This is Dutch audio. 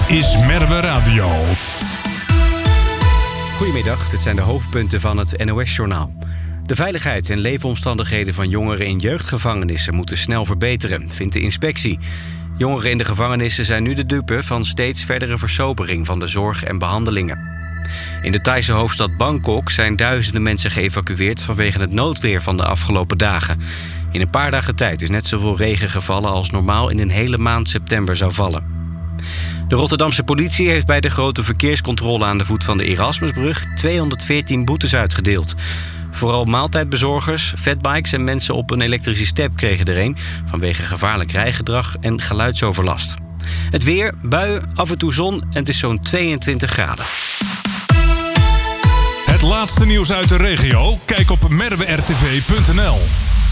is Merwe Radio. Goedemiddag, dit zijn de hoofdpunten van het NOS-journaal. De veiligheid en leefomstandigheden van jongeren in jeugdgevangenissen moeten snel verbeteren, vindt de inspectie. Jongeren in de gevangenissen zijn nu de dupe van steeds verdere versopering van de zorg en behandelingen. In de Thaise hoofdstad Bangkok zijn duizenden mensen geëvacueerd vanwege het noodweer van de afgelopen dagen. In een paar dagen tijd is net zoveel regen gevallen als normaal in een hele maand september zou vallen. De Rotterdamse politie heeft bij de grote verkeerscontrole aan de voet van de Erasmusbrug 214 boetes uitgedeeld. Vooral maaltijdbezorgers, fatbikes en mensen op een elektrische step kregen er een vanwege gevaarlijk rijgedrag en geluidsoverlast. Het weer, buien, af en toe zon en het is zo'n 22 graden. Het laatste nieuws uit de regio? Kijk op merwertv.nl.